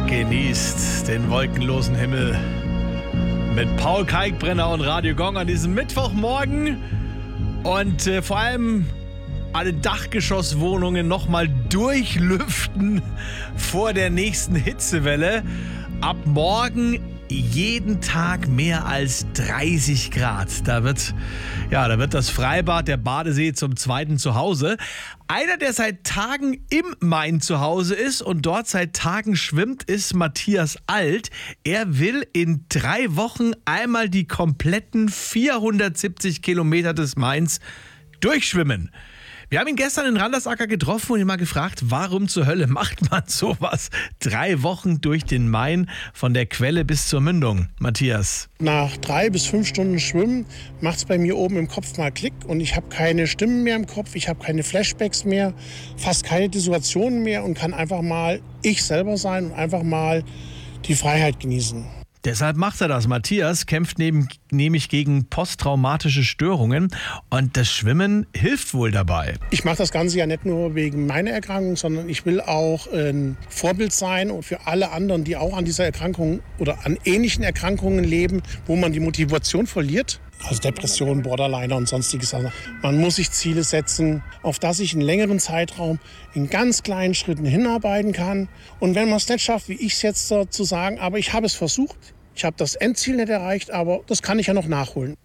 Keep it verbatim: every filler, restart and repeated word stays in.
Genießt den wolkenlosen Himmel mit Paul Kalkbrenner und Radio Gong an diesem Mittwochmorgen und äh, vor allem alle Dachgeschosswohnungen nochmal durchlüften vor der nächsten Hitzewelle. Ab morgen jeden Tag mehr als dreißig Grad. Da wird, ja, da wird das Freibad, der Badesee zum zweiten Zuhause. Einer, der seit Tagen im Main zu Hause ist und dort seit Tagen schwimmt, ist Matthias Alt. Er will in drei Wochen einmal die kompletten vierhundertsiebzig Kilometer des Mains durchschwimmen. Wir haben ihn gestern in Randersacker getroffen und ihn mal gefragt, warum zur Hölle macht man sowas? Drei Wochen durch den Main von der Quelle bis zur Mündung. Matthias. Nach drei bis fünf Stunden Schwimmen macht es bei mir oben im Kopf mal Klick und ich habe keine Stimmen mehr im Kopf, ich habe keine Flashbacks mehr, fast keine Dissoziationen mehr und kann einfach mal ich selber sein und einfach mal die Freiheit genießen. Deshalb macht er das. Matthias kämpft neben, nämlich gegen posttraumatische Störungen und das Schwimmen hilft wohl dabei. Ich mache das Ganze ja nicht nur wegen meiner Erkrankung, sondern ich will auch ein Vorbild sein und für alle anderen, die auch an dieser Erkrankung oder an ähnlichen Erkrankungen leben, wo man die Motivation verliert. Also Depression, Borderliner und sonstiges. Also man muss sich Ziele setzen, auf das ich in längeren Zeitraum in ganz kleinen Schritten hinarbeiten kann. Und wenn man es nicht schafft, wie ich es jetzt zu sagen, aber ich habe es versucht, ich habe das Endziel nicht erreicht, aber das kann ich ja noch nachholen.